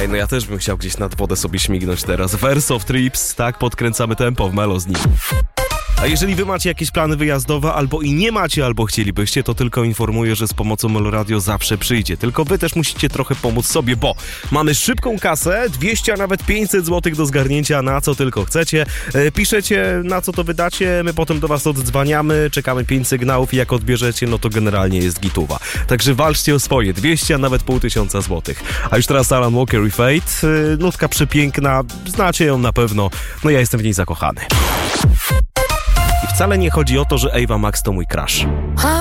Ej, no ja też bym chciał gdzieś nad wodę sobie śmignąć teraz. Verse of Trips, tak, podkręcamy tempo w Melo z nim. A jeżeli wy macie jakieś plany wyjazdowe, albo i nie macie, albo chcielibyście, to tylko informuję, że z pomocą Melo Radio zawsze przyjdzie. Tylko wy też musicie trochę pomóc sobie, bo mamy szybką kasę, 200, a nawet 500 zł do zgarnięcia, na co tylko chcecie. Piszecie, na co to wydacie, my potem do was oddzwaniamy, czekamy 5 sygnałów i jak odbierzecie, no to generalnie jest gituwa. Także walczcie o swoje, 200, a nawet 500 złotych. A już teraz Alan Walker i Fate, nutka przepiękna, znacie ją na pewno, no ja jestem w niej zakochany. I wcale nie chodzi o to, że Ava Max to mój crush.